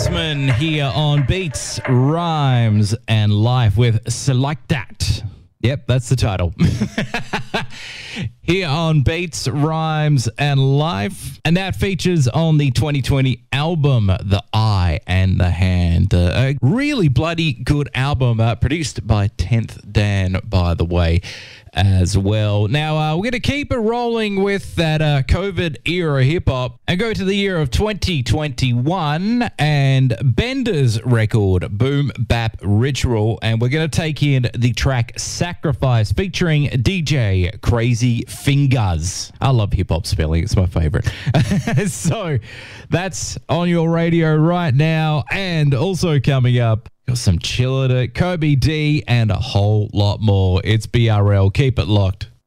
Osman here on Beats, Rhymes and Life with Select That. Yep, that's the title. Here on Beats, Rhymes and Life. And that features on the 2020 album, The Eye and the Hand. A really bloody good album produced by 10th Dan, by the way, as well. Now, we're going to keep it rolling with that COVID era hip-hop and go to the year of 2021 and Bender's record, Boom Bap Ritual. And we're going to take in the track Sacrifice featuring DJ Crazy Fingers. I love hip-hop spelling. It's my favorite. So that's on your radio right now. And also coming up, got some Chillida, Kobe D, and a whole lot more. It's BRL. Keep it locked.